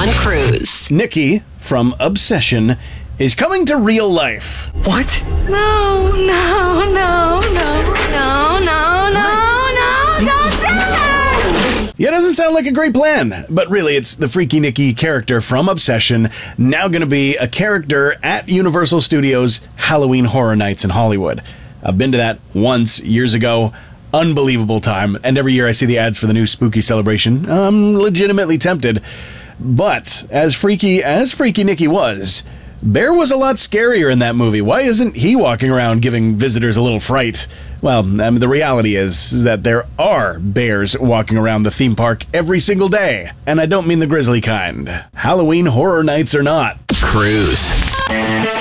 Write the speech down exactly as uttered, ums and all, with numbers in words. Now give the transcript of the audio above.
on Cruise. Nikki from Obsession is coming to real life. What? No, no, no, no, no, no, no, no, don't do it! Yeah, doesn't sound like a great plan, but really it's the Freaky Nikki character from Obsession now going to be a character at Universal Studios' Halloween Horror Nights in Hollywood. I've been to that once, years ago. Unbelievable time, and every year I see the ads for the new spooky celebration. I'm legitimately tempted. But as freaky as Freaky Nikki was, Bear was a lot scarier in that movie. Why isn't he walking around giving visitors a little fright? Well, I mean, the reality is, is that there are bears walking around the theme park every single day. And I don't mean the grizzly kind. Halloween Horror Nights or not. Cruise.